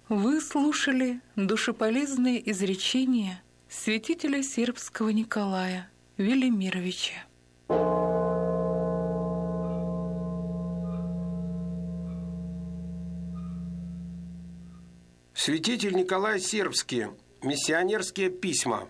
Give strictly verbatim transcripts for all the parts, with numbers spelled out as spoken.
Вы слушали душеполезные изречения святителя сербского Николая Велимировича. Святитель Николай Сербский. Миссионерские письма.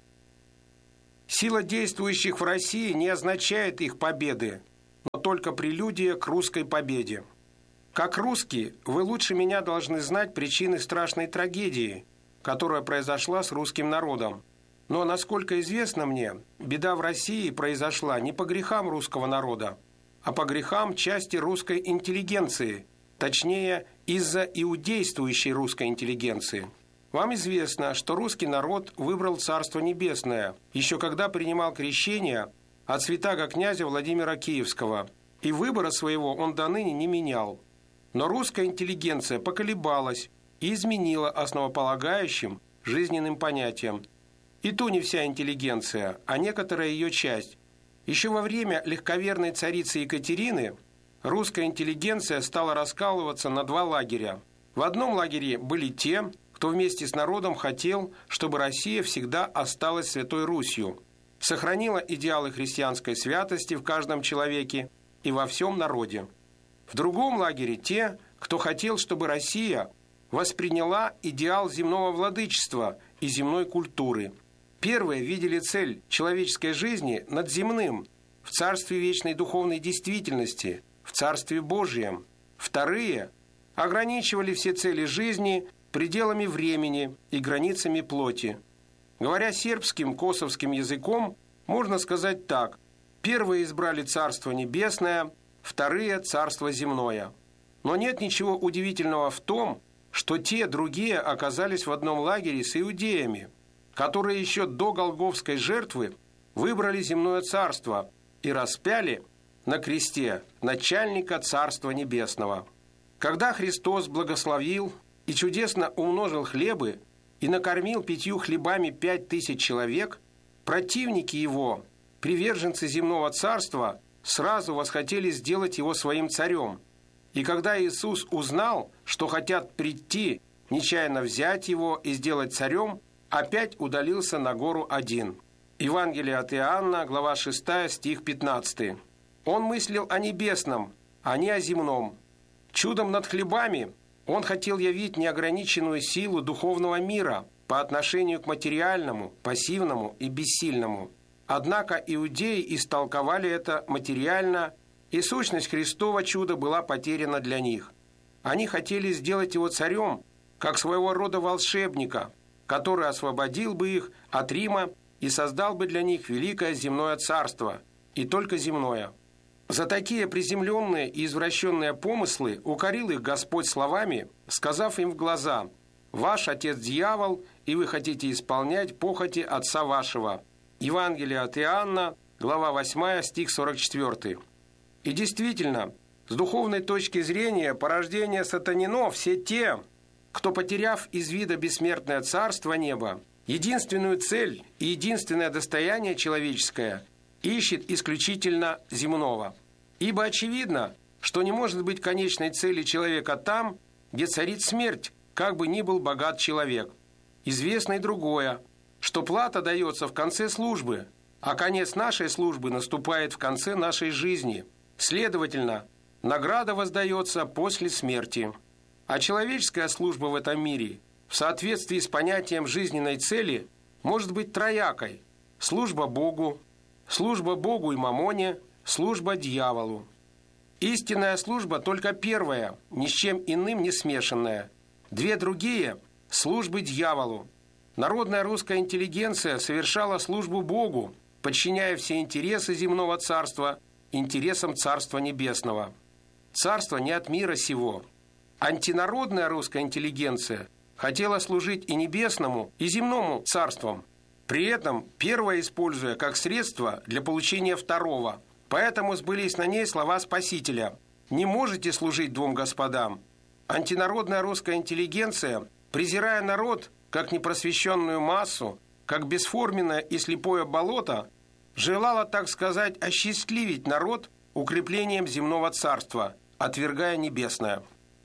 Сила действующих в России не означает их победы, но только прелюдия к русской победе. Как русский, вы лучше меня должны знать причины страшной трагедии, которая произошла с русским народом. Но, насколько известно мне, беда в России произошла не по грехам русского народа, а по грехам части русской интеллигенции, точнее, из-за иудействующей русской интеллигенции. Вам известно, что русский народ выбрал Царство Небесное, еще когда принимал крещение от святаго князя Владимира Киевского, и выбора своего он до ныне не менял. Но русская интеллигенция поколебалась и изменила основополагающим жизненным понятиям. И то не вся интеллигенция, а некоторая ее часть. Еще во время легковерной царицы Екатерины русская интеллигенция стала раскалываться на два лагеря. В одном лагере были те, кто вместе с народом хотел, чтобы Россия всегда осталась Святой Русью, сохранила идеалы христианской святости в каждом человеке и во всем народе. В другом лагере те, кто хотел, чтобы Россия восприняла идеал земного владычества и земной культуры. Первые видели цель человеческой жизни над земным, в царстве вечной духовной действительности, в Царстве Божьем. Вторые ограничивали все цели жизни пределами времени и границами плоти. Говоря сербским, косовским языком, можно сказать так: первые избрали Царство Небесное, вторые – Царство Земное. Но нет ничего удивительного в том, что те, другие оказались в одном лагере с иудеями, которые еще до Голгофской жертвы выбрали земное царство и распяли на кресте начальника Царства Небесного. Когда Христос благословил и чудесно умножил хлебы и накормил пятью хлебами пять тысяч человек, противники его, приверженцы земного царства, сразу восхотели сделать его своим царем. И когда Иисус узнал, что хотят прийти, нечаянно взять его и сделать царем, опять удалился на гору один. Евангелие от Иоанна, глава шестая, стих пятнадцатый. Он мыслил о небесном, а не о земном. Чудом над хлебами он хотел явить неограниченную силу духовного мира по отношению к материальному, пассивному и бессильному. Однако иудеи истолковали это материально, и сущность Христова чуда была потеряна для них. Они хотели сделать его царем, как своего рода волшебника, который освободил бы их от Рима и создал бы для них великое земное царство, и только земное. За такие приземленные и извращенные помыслы укорил их Господь словами, сказав им в глаза: «Ваш отец дьявол, и вы хотите исполнять похоти отца вашего». Евангелие от Иоанна, глава восьмая, стих сорок четвёртый. И действительно, с духовной точки зрения порождение сатанино все те, кто, потеряв из вида бессмертное царство неба, единственную цель и единственное достояние человеческое, ищет исключительно земного. Ибо очевидно, что не может быть конечной цели человека там, где царит смерть, как бы ни был богат человек. Известно и другое, что плата дается в конце службы, а конец нашей службы наступает в конце нашей жизни. Следовательно, награда воздается после смерти. А человеческая служба в этом мире, в соответствии с понятием жизненной цели, может быть троякой: служба Богу, служба Богу и мамоне, служба дьяволу. Истинная служба только первая, ни с чем иным не смешанная. Две другие – службы дьяволу. Народная русская интеллигенция совершала службу Богу, подчиняя все интересы земного царства интересам Царства Небесного. Царство не от мира сего. Антинародная русская интеллигенция хотела служить и небесному, и земному царствам, при этом первое используя как средство для получения второго. Поэтому сбылись на ней слова Спасителя: «Не можете служить двум господам». Антинародная русская интеллигенция, презирая народ как непросвещенную массу, как бесформенное и слепое болото, желала, так сказать, осчастливить народ укреплением земного царства, отвергая небесное.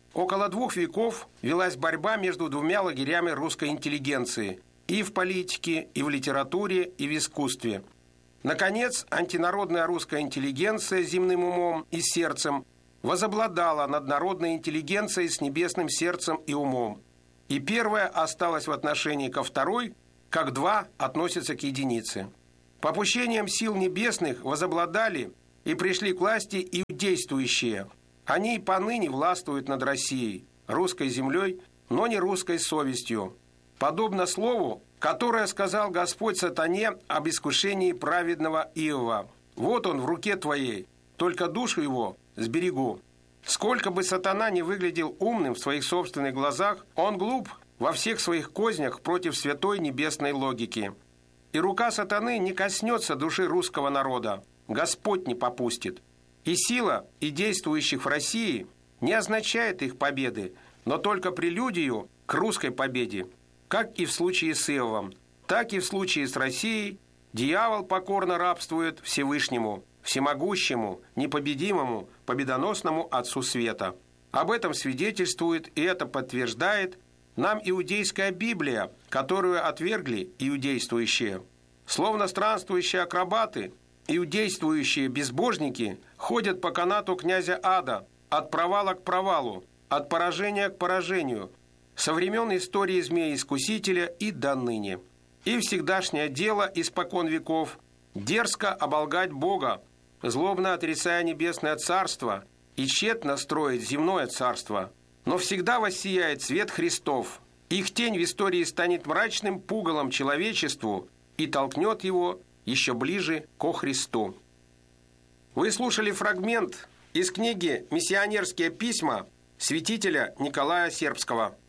Около двух веков велась борьба между двумя лагерями русской интеллигенции и в политике, и в литературе, и в искусстве. Наконец, антинародная русская интеллигенция с земным умом и сердцем возобладала над народной интеллигенцией с небесным сердцем и умом. И первая осталась в отношении ко второй, как два относятся к единице. Попущением сил небесных возобладали и пришли к власти иудействующие. Они и поныне властвуют над Россией, русской землей, но не русской совестью. Подобно слову, которое сказал Господь сатане об искушении праведного Иова. «Вот он в руке твоей, только душу его сберегу». Сколько бы сатана не выглядел умным в своих собственных глазах, он глуп во всех своих кознях против святой небесной логики. И рука сатаны не коснется души русского народа, Господь не попустит. И сила, и действующих в России, не означает их победы, но только прелюдию к русской победе. Как и в случае с Иовом, так и в случае с Россией, дьявол покорно рабствует Всевышнему, всемогущему, непобедимому, победоносному Отцу Света. Об этом свидетельствует и это подтверждает нам иудейская Библия, которую отвергли иудействующие. Словно странствующие акробаты, иудействующие безбожники ходят по канату князя Ада, от провала к провалу, от поражения к поражению, со времен истории змея-искусителя и до ныне. И всегдашнее дело испокон веков дерзко оболгать Бога, злобно отрицая небесное царство и тщетно строить земное царство. Но всегда воссияет свет Христов. Их тень в истории станет мрачным пугалом человечеству и толкнет его еще ближе ко Христу. Вы слушали фрагмент из книги «Миссионерские письма» святителя Николая Сербского.